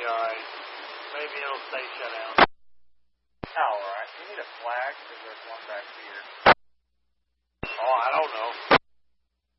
alright. Maybe it'll stay shut down. Oh, alright. You need a flag because there's one back here. Oh, I don't know.